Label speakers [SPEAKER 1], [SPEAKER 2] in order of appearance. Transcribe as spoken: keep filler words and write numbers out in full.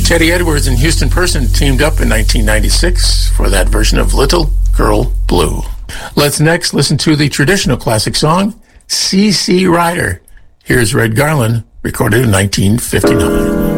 [SPEAKER 1] Teddy Edwards and Houston Person teamed up in nineteen ninety-six for that version of Little Girl Blue. Let's next listen to the traditional classic song, C C Rider. Here's Red Garland, recorded in nineteen fifty-nine.